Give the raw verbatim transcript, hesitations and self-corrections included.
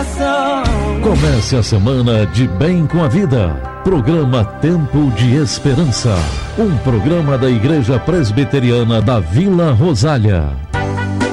coração. Comece a semana de bem com a vida. Programa Tempo de Esperança. Um programa da Igreja Presbiteriana da Vila Rosália.